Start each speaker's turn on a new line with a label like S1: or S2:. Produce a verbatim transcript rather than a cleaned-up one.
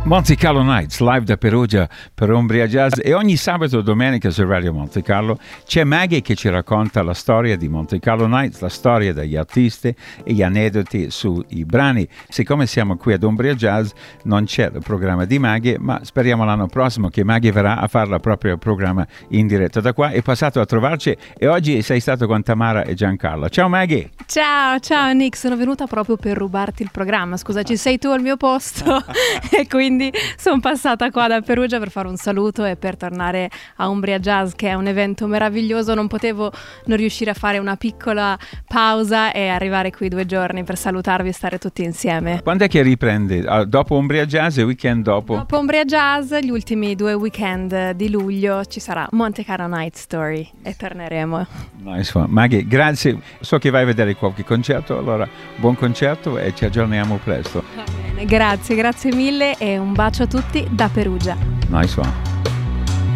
S1: Monte Carlo Nights, live da Perugia per Umbria Jazz, e ogni sabato e domenica su Radio Monte Carlo c'è Maggie che ci racconta la storia di Monte Carlo Nights, la storia degli artisti e gli aneddoti sui brani. Siccome siamo qui ad Umbria Jazz non c'è il programma di Maggie, ma speriamo l'anno prossimo che Maggie verrà a fare il proprio programma in diretta. Da qua è passato a trovarci e oggi sei stato con Tamara e Giancarlo. Ciao Maggie!
S2: Ciao, ciao Nick, sono venuta proprio per rubarti il programma. Scusa, ci sei tu al mio posto e quindi sono passata qua da Perugia per fare un saluto e per tornare a Umbria Jazz, che è un evento meraviglioso. Non potevo non riuscire a fare una piccola pausa e arrivare qui due giorni per salutarvi e stare tutti insieme.
S1: Quando è che riprende? Uh, dopo Umbria Jazz e weekend dopo?
S2: Dopo Umbria Jazz, gli ultimi due weekend di luglio ci sarà Monte Carlo Night Story e torneremo.
S1: Nice one. Maggie, grazie. So che vai a vedere qualche concerto, allora buon concerto e ci aggiorniamo presto.
S2: Va bene, grazie, grazie mille e un bacio a tutti da Perugia.
S1: Nice one.